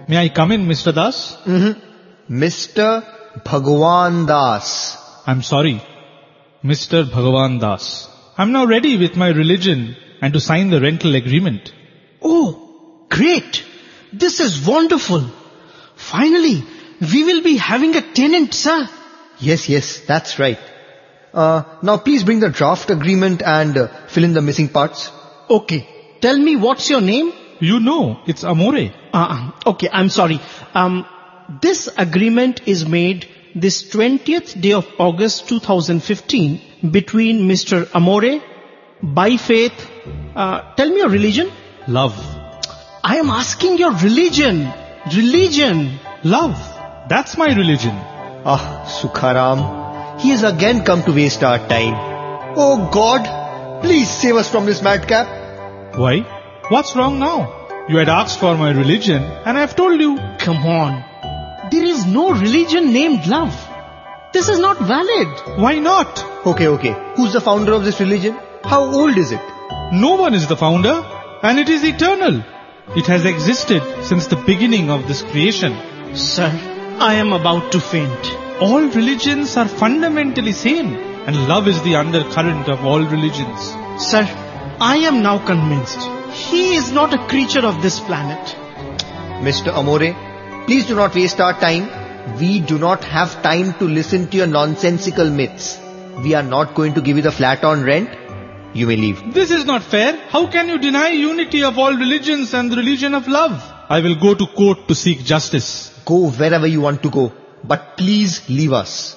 May I come in, Mr. Das? Mr. Bhagwan Das. I'm sorry, Mr. Bhagavan Das. I'm now ready with my religion and to sign the rental agreement. Oh, great. This is wonderful. Finally, we will be having a tenant, sir. Yes, that's right. Now please bring the draft agreement and fill in the missing parts. Okay. Tell me what's your name? You know, it's Amore. Okay, I'm sorry. This agreement is made this 20th day of August 2015 between Mr. Amore, by faith. Tell me your religion. Love. I am asking your religion. Religion. Love. That's my religion. Sukharam. He has again come to waste our time. Oh God, please save us from this madcap. Why? What's wrong now? You had asked for my religion and I have told you. Come on. There is no religion named love. This is not valid. Why not? Okay. Who's the founder of this religion? How old is it? No one is the founder, and it is eternal. It has existed since the beginning of this creation. Sir, I am about to faint. All religions are fundamentally same, and love is the undercurrent of all religions. Sir, I am now convinced. He is not a creature of this planet. Mr. Amore, please do not waste our time. We do not have time to listen to your nonsensical myths. We are not going to give you the flat on rent. You may leave. This is not fair. How can you deny unity of all religions and the religion of love? I will go to court to seek justice. Go wherever you want to go, but please leave us.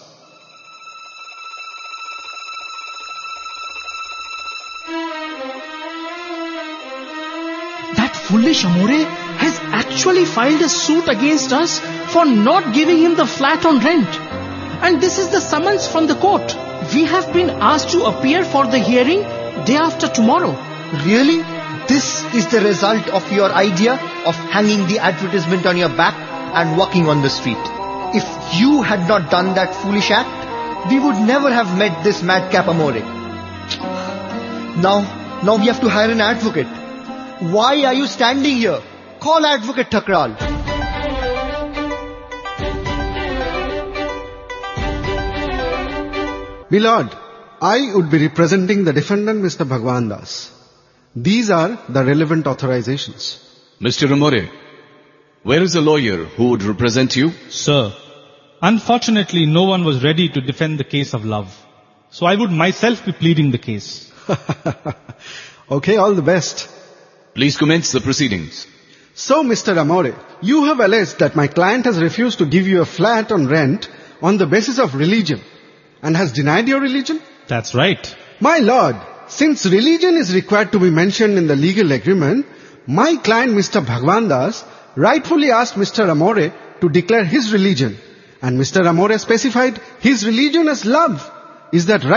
That foolish Amore has actually filed a suit against us for not giving him the flat on rent. And this is the summons from the court. We have been asked to appear for the hearing day after tomorrow. Really? This is the result of your idea of hanging the advertisement on your back and walking on the street. If you had not done that foolish act, we would never have met this madcap Amore. Now we have to hire an advocate. Why are you standing here? Call Advocate Thakral. Milord, I would be representing the defendant, Mr. Bhagwan Das. These are the relevant authorizations. Mr. Amore, where is the lawyer who would represent you? Sir, unfortunately no one was ready to defend the case of love. So I would myself be pleading the case. Okay, all the best. Please commence the proceedings. So, Mr. Amore, you have alleged that my client has refused to give you a flat on rent on the basis of religion and has denied your religion? That's right. My lord, since religion is required to be mentioned in the legal agreement, my client Mr. Bhagwan Das rightfully asked Mr. Amore to declare his religion, and Mr. Amore specified his religion as love. Is that right?